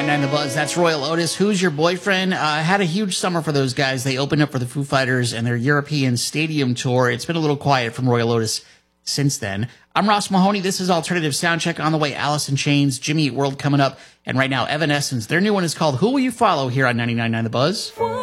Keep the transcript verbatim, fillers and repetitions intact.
ninety-nine point nine The Buzz. That's Royal Otis. Who's Your Boyfriend? Uh, had a huge summer for those guys. They opened up for the Foo Fighters and their European stadium tour. It's been a little quiet from Royal Otis since then. I'm Ross Mahoney. This is Alternative Soundcheck. On the way, Alice in Chains, Jimmy Eat World coming up. And right now, Evanescence. Their new one is called Who Will You Follow here on ninety-nine point nine The Buzz.